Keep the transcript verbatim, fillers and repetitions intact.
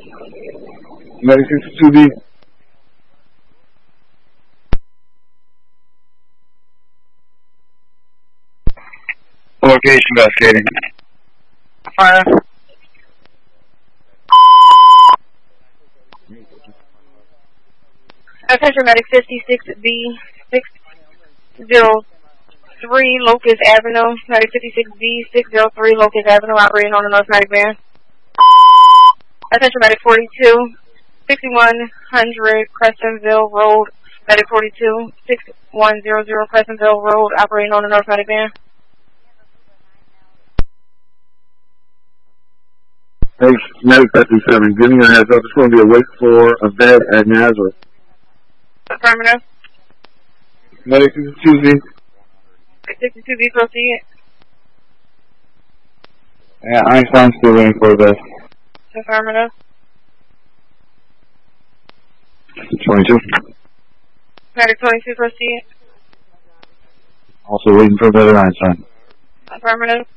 Medic sixty-two B. Location investigating. Fire. Attention medic fifty-six B six zero three Locust Avenue. Medic fifty-six B six zero three Locust Avenue, operating on the North Medic van. Attention medic forty-two sixty-one hundred Crescentville Road. Medic forty-two sixty-one hundred Crescentville Road, operating on the North Medic van. Thanks, Medic fifty-seven. Giving you a heads up, it's going to be a wait for a bed at Nazareth. Affirmative. Medic sixty-two B. sixty-two B, proceed. Yeah, Einstein's still waiting for a bed. Affirmative. twenty-two. Medic twenty-two, proceed. Also waiting for a bed at Einstein. Affirmative.